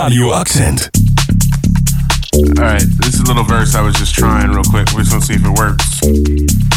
Radio Accent. Alright, this is a little verse I was just trying real quick. We're just gonna see if it works.